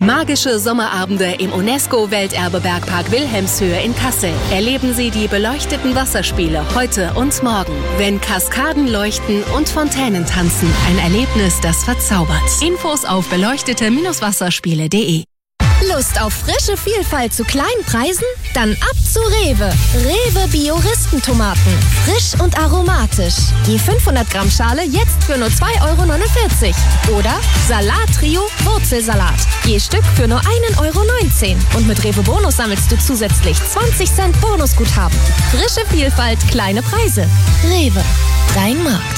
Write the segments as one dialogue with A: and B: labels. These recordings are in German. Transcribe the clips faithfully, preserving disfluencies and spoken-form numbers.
A: Magische Sommerabende im UNESCO-Welterbe-Bergpark Wilhelmshöhe in Kassel. Erleben Sie die beleuchteten Wasserspiele heute und morgen. Wenn Kaskaden leuchten und Fontänen tanzen. Ein Erlebnis, das verzaubert. Infos auf beleuchtete Wasserspiele punkt de.
B: Lust auf frische Vielfalt zu kleinen Preisen? Dann ab zu Rewe. Rewe Bio-Ristentomaten. Frisch und aromatisch. Je fünfhundert Gramm Schale jetzt für nur zwei Euro neunundvierzig. Oder Salat-Trio Wurzelsalat. Je Stück für nur ein Euro neunzehn. Und mit Rewe Bonus sammelst du zusätzlich zwanzig Cent Bonusguthaben. Frische Vielfalt, kleine Preise. Rewe. Dein Markt.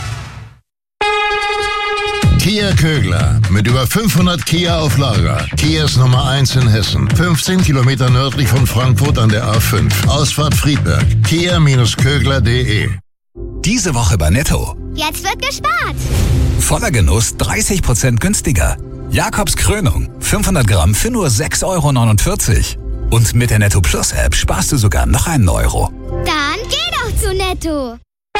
C: Kia Kögler. Mit über fünfhundert Kia auf Lager. Kias Nummer eins in Hessen. fünfzehn Kilometer nördlich von Frankfurt an der A fünf. Ausfahrt Friedberg. Kia Kögler punkt de.
D: Diese Woche bei Netto.
E: Jetzt wird gespart.
D: Voller Genuss dreißig Prozent günstiger. Jakobs Krönung. fünfhundert Gramm für nur sechs Euro neunundvierzig. Und mit der Netto Plus App sparst du sogar noch einen Euro.
E: Dann geh doch zu Netto.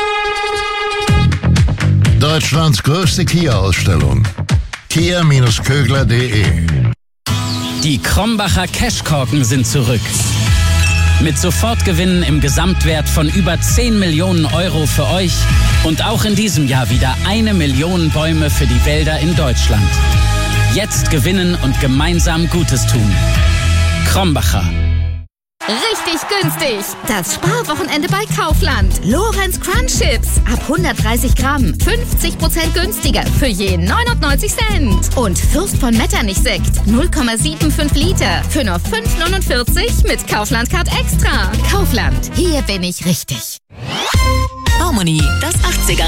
C: Deutschlands größte Kia-Ausstellung. Kia Kögler punkt de.
F: Die Krombacher Cashkorken sind zurück. Mit Sofortgewinnen im Gesamtwert von über zehn Millionen Euro für euch und auch in diesem Jahr wieder eine Million Bäume für die Wälder in Deutschland. Jetzt gewinnen und gemeinsam Gutes tun. Krombacher.
G: Richtig günstig. Das Sparwochenende bei Kaufland. Lorenz Crunch Chips. Ab hundertdreißig Gramm. fünfzig Prozent günstiger. Für je neunundneunzig Cent. Und Fürst von Metternich Sekt. null Komma fünfundsiebzig Liter. Für nur fünf neunundvierzig mit Kaufland Card Extra. Kaufland. Hier bin ich richtig.
H: Harmony. Das achtziger